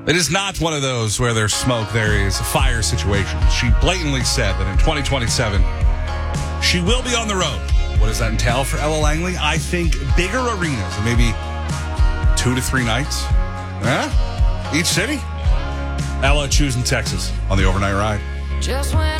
It is not one of those where there's smoke, there is a fire situation. She blatantly said that in 2027, she will be on the road. What does that entail for Ella Langley? I think bigger arenas, maybe 2 to 3 nights. Each city. Ella choosing Texas on the overnight ride.